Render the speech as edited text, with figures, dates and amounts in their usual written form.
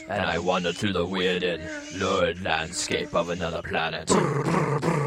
and I wandered through the weird and lurid landscape of another planet.